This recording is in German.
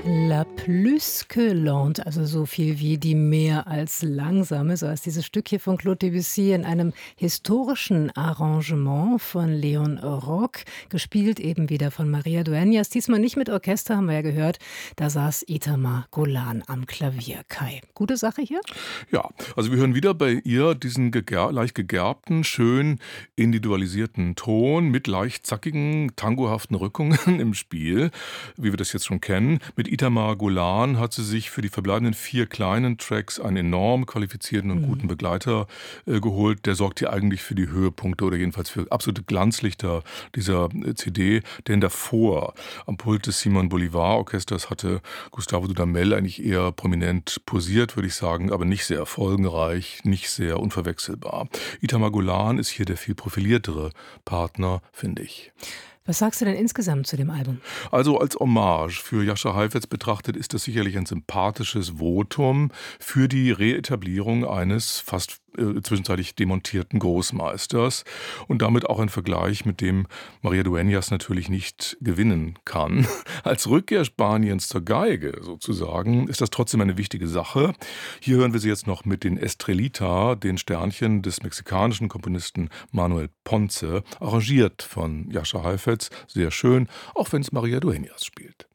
La plus que lente, also so viel wie die mehr als langsame, so heißt dieses Stück hier von Claude Debussy in einem historischen Arrangement von Leon Rock, gespielt eben wieder von Maria Dueñas, diesmal nicht mit Orchester, haben wir ja gehört, da saß Itamar Golan am Klavier. Kai, gute Sache hier? Ja, also wir hören wieder bei ihr diesen leicht gegerbten, schön individualisierten Ton mit leicht zackigen, tangohaften Rückungen im Spiel, wie wir das jetzt schon kennen. Mit Itamar Golan hat sie sich für die verbleibenden 4 kleinen Tracks einen enorm qualifizierten und guten Mhm. Begleiter geholt. Der sorgt hier eigentlich für die Höhepunkte oder jedenfalls für absolute Glanzlichter dieser CD. Denn davor am Pult des Simon Bolivar Orchesters hatte Gustavo Dudamel eigentlich eher prominent posiert, würde ich sagen, aber nicht sehr folgenreich, nicht sehr unverwechselbar. Itamar Golan ist hier der viel profiliertere Partner, finde ich. Was sagst du denn insgesamt zu dem Album? Also als Hommage für Jascha Heifetz betrachtet ist das sicherlich ein sympathisches Votum für die Reetablierung eines fast zwischenzeitlich demontierten Großmeisters und damit auch ein Vergleich, mit dem Maria Dueñas natürlich nicht gewinnen kann. Als Rückkehr Spaniens zur Geige sozusagen ist das trotzdem eine wichtige Sache. Hier hören wir sie jetzt noch mit den Estrelita, den Sternchen des mexikanischen Komponisten Manuel Ponce, arrangiert von Jascha Heifetz. Sehr schön, auch wenn es Maria Dueñas spielt.